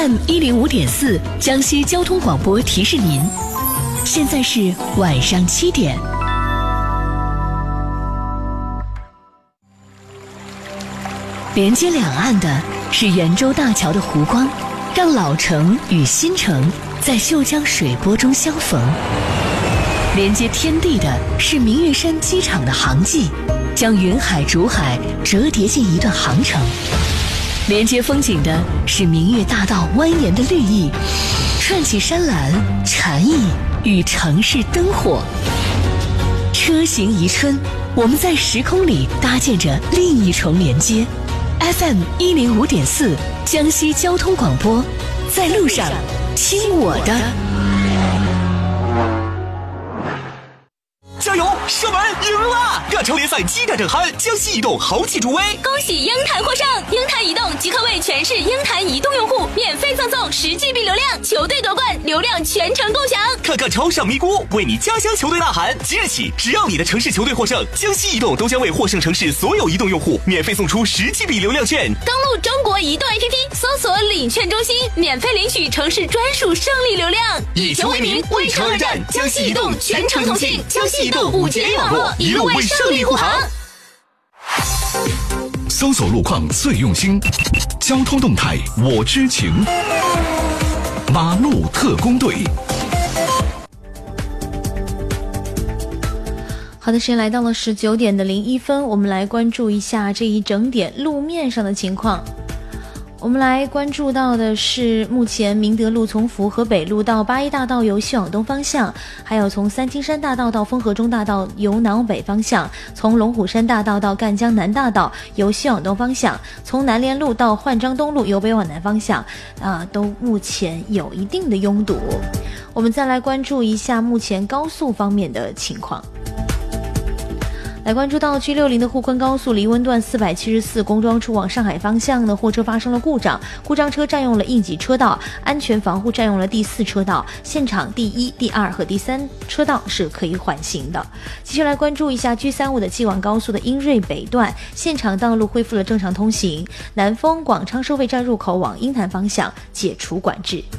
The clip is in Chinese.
FM 105.4江西交通广播提示您，现在是晚上7点。连接两岸的是圆洲大桥的湖光，让老城与新城在秀江水波中相逢。连接天地的是明月山机场的航迹，将云海竹海折叠进一段航程。连接风景的是明月大道蜿蜒的绿意，串起山岚禅意与城市灯火。车行宜春，我们在时空里搭建着另一重连接。FM 105.4江西交通广播，在路上听我的。 加油！射门赢了！亚超联赛激战正酣，江西移动豪气助威， 恭喜鹰潭获胜！鹰潭移动即刻为全市鹰潭移动用户免费赠送10GB 流量，球队夺冠，流量全程共享。 看看超上咪咕，为你家乡球队呐喊！即日起，只要你的城市球队获胜，江西移动都将为获胜城市所有移动用户免费送出10GB 流量券。 登录中国移动 APP， 搜索领券中心，免费领取城市专属胜利流量。 以球为名，为城而战，江西移动全程同庆，江西移动5G 网络，一路为胜利护航。 搜索路况最用心，交通动态我知情，马路特工队。 好的，时间来到了19点01分，我们来关注一下这一整点路面上的情况。我们来关注到的是，目前明德路从福河北路到八一大道由西往东方向，还有从三清山大道到丰河中大道由南往北方向，从龙虎山大道到赣江南大道由西往东方向，从南联路到焕章东路由北往南方向，都目前有一定的拥堵。我们再来关注一下目前高速方面的情况。来关注到 G60 的沪昆高速离温段474公庄处往上海方向的货车发生了故障，故障车占用了应急车道，安全防护占用了第4车道，现场第1、第2和第3车道是可以缓行的。继续来关注一下 G35 的济广高速的英瑞北段，现场道路恢复了正常通行，南丰广昌收费站入口往鹰潭方向解除管制。